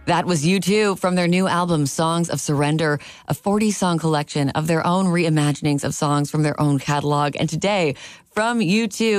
That was U2 from their new album, Songs of Surrender, a 40-song collection of their own reimaginings of songs from their own catalog. And today, from U2,